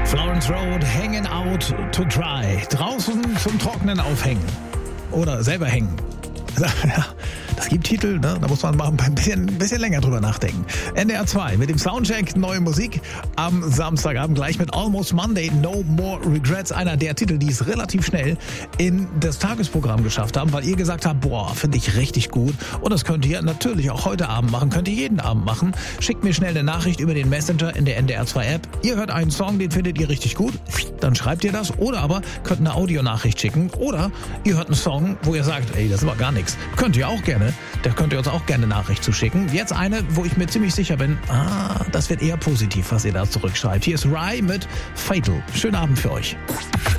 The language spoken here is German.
Florence Road, Hanging Out to Dry. Draußen zum Trocknen aufhängen. Oder selber hängen. Ja, das gibt Titel, ne? Da muss man mal ein bisschen länger drüber nachdenken. NDR 2 mit dem Soundcheck, neue Musik am Samstagabend gleich mit Almost Monday, No More Regrets. Einer der Titel, die es relativ schnell in das Tagesprogramm geschafft haben, weil ihr gesagt habt, boah, finde ich richtig gut. Und das könnt ihr natürlich auch heute Abend machen, könnt ihr jeden Abend machen. Schickt mir schnell eine Nachricht über den Messenger in der NDR 2 App. Ihr hört einen Song, den findet ihr richtig gut. Dann schreibt ihr das. Oder aber könnt eine Audionachricht schicken. Oder ihr hört einen Song, wo ihr sagt, ey, das war gar nichts. Könnt ihr auch gerne. Da könnt ihr uns auch gerne Nachricht zuschicken. Jetzt eine, wo ich mir ziemlich sicher bin, das wird eher positiv, was ihr da zurückschreibt. Hier ist Rye mit Fatal. Schönen Abend für euch.